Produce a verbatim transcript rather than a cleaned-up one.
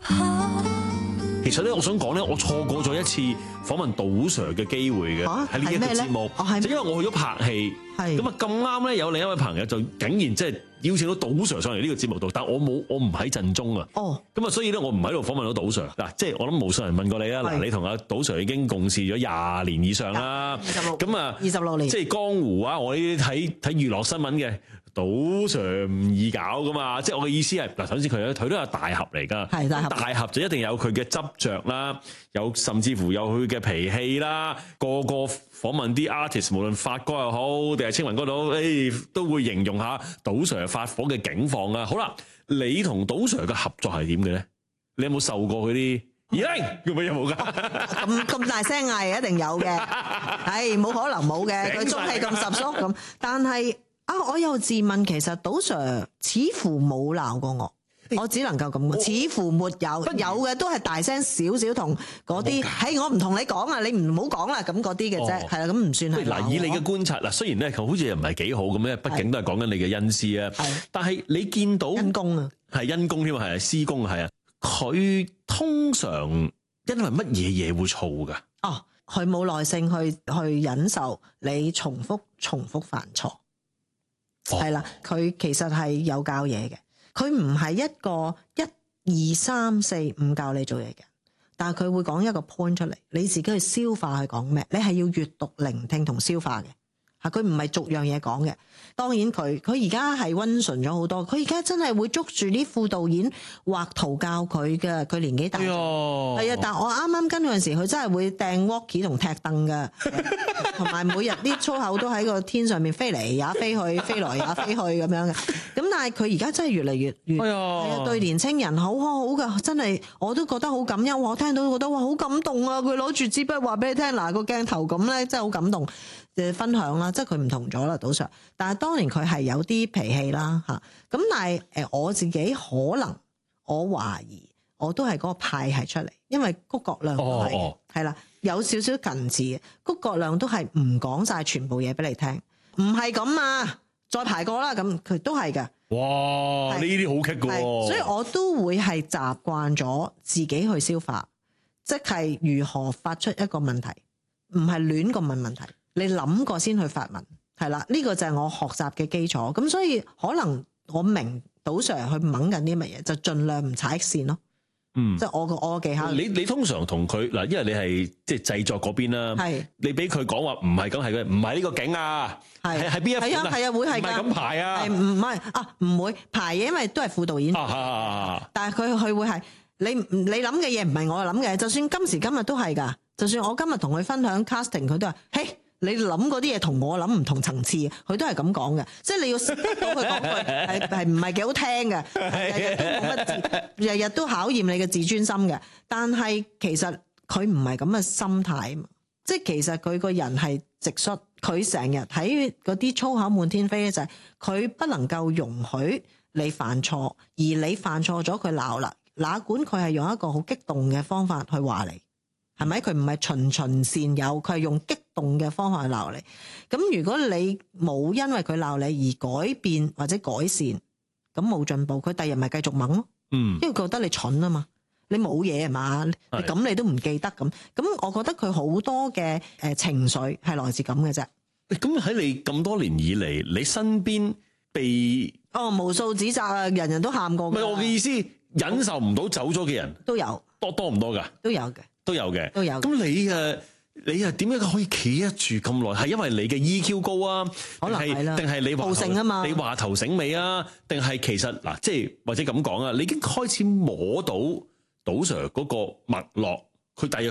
其實咧，我想講咧，我錯過咗一次訪問賭 Sir 嘅機會嘅，喺呢一個節目， 哦、 就因為我去咗拍戲，咁啊咁啱咧，有另一位朋友就竟然即係邀請到賭 Sir 上嚟呢個節目度，但我冇，我唔喺陣中啊。哦，咁啊，所以咧，我唔喺度訪問到賭 Sir。嗱，即係我諗無數人問過你啦。嗱，你同阿賭 Sir 已經共事咗廿年以上啦，二十六，咁啊，二十六年，即係江湖啊！我呢啲睇睇娛樂新聞嘅。賭 Sir 唔易搞噶嘛，即係我嘅意思係嗱，首先佢佢都係大俠嚟㗎，係大俠，大俠就一定有佢嘅執着啦，有甚至乎有佢嘅脾氣啦，個個訪問啲 artist，無論發哥又好定係青雲哥都好，誒都會形容下賭 Sir 發火嘅境況啊。好啦，你同賭 Sir 嘅合作係點嘅咧？你有冇受過佢啲？咦，有冇有冇㗎？ 咁咁大聲嗌，一定有嘅，係冇可能冇嘅，佢中氣咁十足咁，但係。啊！我又自問，其實賭 Sir 似乎冇鬧過我，我只能夠咁講，似乎沒有，有嘅都係大聲少少同嗰啲，係我唔同你講啊，你唔好講啦，咁嗰啲嘅啫，係啦，咁唔算係。 嗱，以你嘅觀察，嗱，雖然咧好似又唔係幾好咁咧，畢竟都係講緊你嘅恩師啊，但係你見到恩公啊， 係恩公添啊，係師公係啊，佢通常因為乜嘢嘢會燥㗎？ 哦，佢冇耐性去去忍受你重複重複犯錯。係啦，佢其實係有教嘢嘅，佢唔係一個一二三四五教你做嘢嘅，但係佢會講一個 point 出嚟，你自己去消化去講咩，你係要閱讀、聆聽同消化嘅，吓，佢唔係逐樣嘢講嘅。當然佢佢而家係溫順咗好多，佢而家真係會捉住啲副導演畫圖教佢嘅，佢年紀大，係啊，但係我啱啱跟嗰陣時，佢真係會掟 walkie 同踢凳嘅，同埋每日啲粗口都喺個天上面飛嚟也飛去，飛來也飛去咁樣嘅。咁但係佢而家真係越嚟越越係啊，對年青人好好好噶，真係我都覺得好感恩。我聽到覺得哇好感動啊！佢攞住支筆話俾你聽，嗱個鏡頭咁咧，真係好感動。誒分享啦，即係佢唔同咗啦，賭 Sir。但係當年佢係有啲脾氣啦嚇，咁但係誒我自己可能我懷疑我都係嗰個派系出嚟，因為谷國亮都係係啦，有少少近似嘅。谷國亮都係唔講晒全部嘢俾你聽，唔係咁啊，再排過啦，咁佢都係嘅。 哇！呢啲好棘㗎喎， 所以我都會係習慣咗自己去消化，即係如何發出一個問題，唔係亂咁問問題。你諗過先去發問，係啦，呢個就係我學習嘅基礎。咁所以可能我明賭 Sir 去掹緊啲乜嘢，就盡量唔踩線咯。嗯，即係我個我個技巧。 你你通常同佢嗱，因為你係即係製作嗰邊啦，係你俾佢講話唔係咁係嘅，唔係呢個景啊，係係邊一款啊？係啊，會係㗎，唔係咁排啊，係唔係啊？唔會排嘅，因為都係副導演。啊，但係佢佢會係你你諗嘅嘢唔係我諗嘅，就算今時今日都係㗎。就算我今日同佢分享 casting， 佢都話：嘿。你諗嗰啲嘢同我諗唔同層次，佢都係咁講嘅，即係你要識得到佢講句係係唔係幾好聽嘅，日日都冇乜自，日日都考驗你嘅自尊心嘅。但係其實佢唔係咁嘅心態啊嘛，即係其實佢個人係直率，佢成日喺嗰啲粗口滿天飛咧，就係佢不能夠容許你犯錯，而你犯錯咗佢鬧啦，哪管佢係用一個好激動嘅方法去話你。係咪？佢唔係循循善誘，佢係用激動嘅方法去鬧你。咁如果你冇因為佢鬧你而改變或者改善，咁冇進步，佢第日咪繼續猛咯。嗯，因為覺得你蠢啊嘛，你冇嘢係嘛，你咁你都唔記得咁。咁我覺得佢好多嘅誒情緒係來自咁嘅啫。 咁喺你咁多年以嚟，你身邊被哦無數指責啊，人人都喊過。 唔係我嘅意思，忍受唔到走咗嘅人都有， 多多唔多㗎？ 都有嘅。 都有嘅， 都有。 咁你誒，你誒點解可以企得住咁耐？係因為你嘅 E Q 高啊， 可能係啦， 定係你話頭啊嘛？ 你話頭醒尾啊？定係其實嗱，即係或者咁講啊，你已經開始摸到賭 Sir 嗰個脈絡，佢大約